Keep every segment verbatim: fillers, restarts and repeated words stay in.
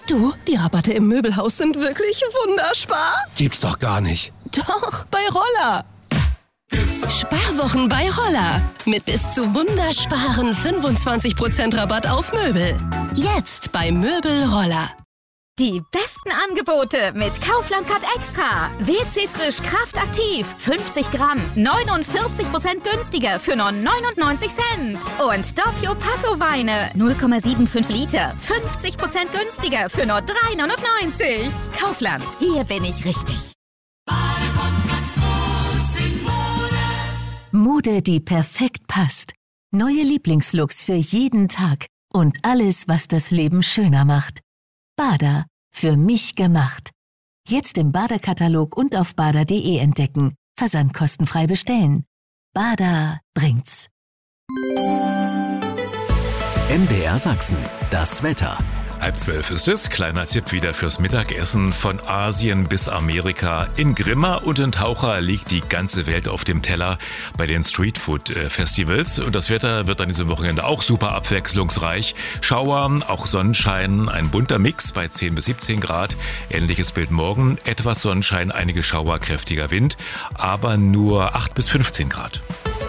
Du, die Rabatte im Möbelhaus sind wirklich wunderspar. Gibt's doch gar nicht. Doch, bei Roller. Sparwochen bei Roller. Mit bis zu wundersparen fünfundzwanzig Prozent Rabatt auf Möbel. Jetzt bei Möbel Roller. Die besten Angebote mit Kaufland Card Extra. W C Frisch Kraft Aktiv. fünfzig Gramm. neunundvierzig Prozent günstiger für nur neunundneunzig Cent. Und Doppio Passo Weine. null Komma fünfundsiebzig Liter. fünfzig Prozent günstiger für nur drei neunundneunzig. Kaufland. Hier bin ich richtig. Mode, die perfekt passt. Neue Lieblingslooks für jeden Tag. Und alles, was das Leben schöner macht. Bada, für mich gemacht. Jetzt im Bada-Katalog und auf bada punkt de entdecken. Versandkostenfrei bestellen. Bada bringt's. M D R Sachsen, das Wetter. Halb zwölf ist es. Kleiner Tipp wieder fürs Mittagessen. Von Asien bis Amerika. In Grimma und in Taucher liegt die ganze Welt auf dem Teller bei den Streetfood-Festivals. Und das Wetter wird an diesem Wochenende auch super abwechslungsreich. Schauer, auch Sonnenschein, ein bunter Mix bei zehn bis siebzehn Grad. Ähnliches Bild morgen. Etwas Sonnenschein, einige Schauer, kräftiger Wind. Aber nur acht bis fünfzehn Grad.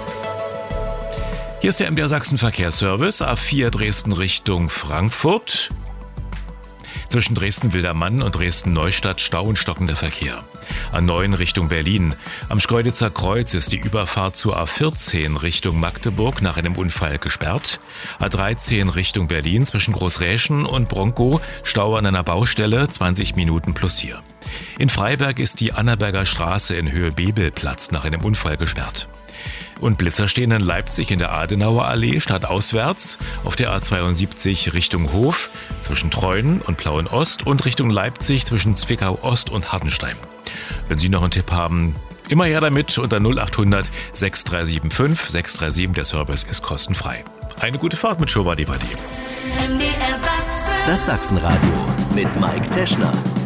Hier ist der M D R Sachsen Verkehrsservice. A vier Dresden Richtung Frankfurt. Zwischen Dresden-Wildermann und Dresden-Neustadt Stau und stockender Verkehr. A neun Richtung Berlin. Am Schkeuditzer Kreuz ist die Überfahrt zur A vierzehn Richtung Magdeburg nach einem Unfall gesperrt. A dreizehn Richtung Berlin zwischen Großräschen und Bronkow Stau an einer Baustelle, zwanzig Minuten plus hier. In Freiberg ist die Annaberger Straße in Höhe Bebelplatz nach einem Unfall gesperrt. Und Blitzer stehen in Leipzig in der Adenauer Allee stadtauswärts auf der A zweiundsiebzig Richtung Hof zwischen Treuen und Plauen-Ost und Richtung Leipzig zwischen Zwickau-Ost und Hartenstein. Wenn Sie noch einen Tipp haben, immer her damit unter null acht hundert sechs drei sieben fünf sechs drei sieben. Der Service ist kostenfrei. Eine gute Fahrt mit Show Vadi Vadi. Das Sachsenradio mit Mike Teschner.